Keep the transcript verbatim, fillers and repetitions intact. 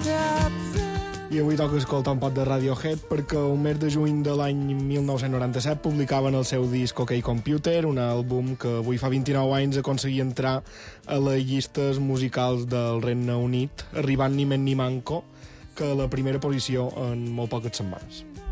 I avui toca escoltar un pot de Radiohead perquè el mes de juny de l'any mil nou-cents noranta-set publicaven el seu disc OK Computer, un àlbum que avui fa vint-i-nou anys aconseguia entrar a les llistes musicals del Regne Unit, arribant ni men ni manco que a la primera posició en molt poques setmanes.